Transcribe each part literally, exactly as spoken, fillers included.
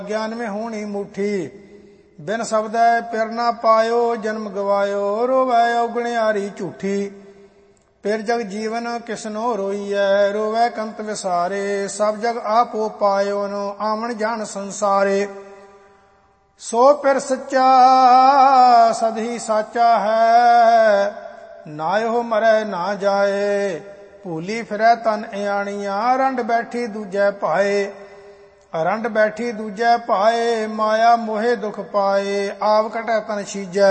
ज्ञान में होनी मुठी। बिन शब्दै पिर ना पायो जन्म गवायो, रोवै अवगुणियारी झूठी। फिर जग जीवन किसनो रोईयै, रोवै कंत विसारे। सब जग आपो पायो नो, आमन जान संसारे। सो फिर सच्चा सदही साचा है, नायो मरै ना जाए। भूली फिरै तन इयाणिया, रंड बैठी दूजै पाए। रंड बैठी दूजै पाए, माया मोहे दुख पाए। आव कटै तन छीजै,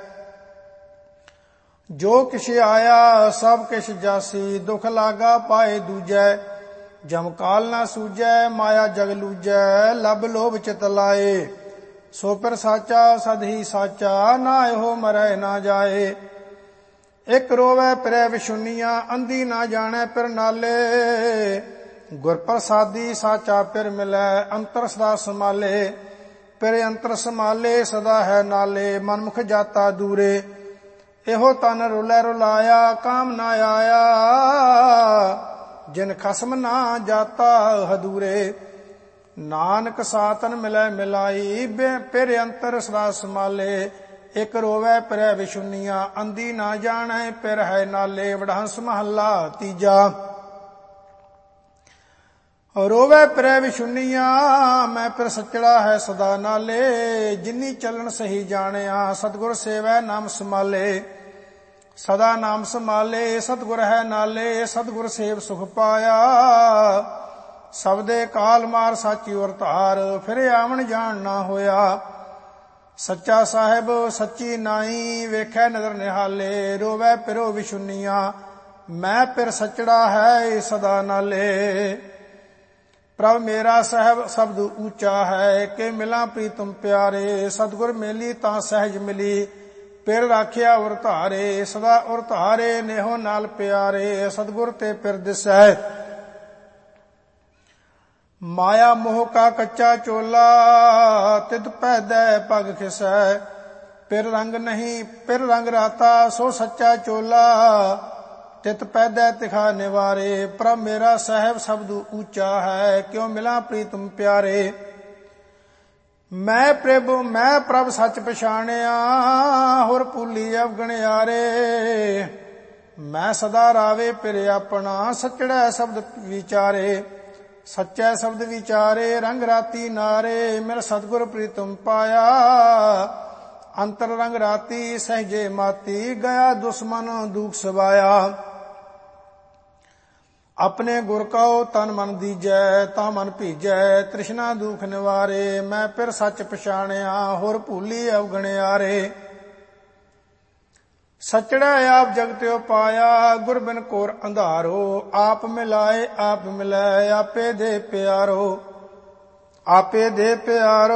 जो किश आया सब किश जासी। दुख लागा पाए दूजै, जम काल ना सूझै। माया जग लूजै, लब लोभ चित लाए। सो फिर साचा सद ही साचा, ना एहो मरै ना जाए। एक रोवै फिरै विशुनिया, अंधी ना जानै फिर नाले। गुर प्रसादी साचा फिर मिलै, अंतर सदा समाले। फिर अंतर समाले सदा है नाले, मनमुख जाता दूरे। एहो तन रुलै रुलाया, काम ना आया। जिन खसम ना जाता हदूरे। नानक सातन मिलै मिलाई, फिर अंतर सदा समाले। एक रोवै फिरै विशुनिया, अंधी ना जानै फिर है नाले। वडहंस महला तीजा। रोवै फिरै विशुनिया, मैं फिर सचड़ा है सदा नाले। जिन्नी चलन सही जानिया, सतगुर सेवै नाम समाले। सदा नाम समाले, सतगुर है नाले। सतगुर सेव सुख पाया, सबदे काल मार साची और धार। फिर आवन जान ना होया, सच्चा साहिब सच्ची नाई। वेखै नदर निहाले, रोवै फिरो विशुनिया, मैं फिर सचड़ा है सदा नाले। प्रभ मेरा साहब शब्द ऊंचा है, के मिला प्रीतम प्यारे। सतगुर मेली तां सहज मिली, फिर राखिया उर धारे। सदा उर धारे नेहो नाल प्यारे, सतगुर ते फिर दिसै। माया मोह का कच्चा चोला, तित पैदै पग खिसै। फिर रंग नहीं फिर रंग राता, सो सच्चा चोला। तित पैदै तिखा निवारे, प्रभ मेरा साहिब शब्द ऊंचा है। क्यों मिला प्रीतम प्यारे। मैं प्रभु मैं प्रभ सच पछाणिया, होर भूली अवगणियारे। मैं सदा रावे फिर अपना, सचड़ै शब्द विचारे। सच्चै शब्द विचारे, रंग राती नारे। मेरा सतगुर प्रीतम पाया, अंतर रंग राती सहजे माती। गया दुश्मन दुख सवाया, अपने गुर कहो तन मन दीजै। ता मन भीजै, तृष्णा दुख निवारे। मैं फिर सच पछाणिया, होर भूली अवगणियारे। सचड़ा आप जगत्यो पाया, गुर बिन कोर अंधारो। आप मिलाए आप मिलै, आपे दे प्यारो। आपे दे प्यारो।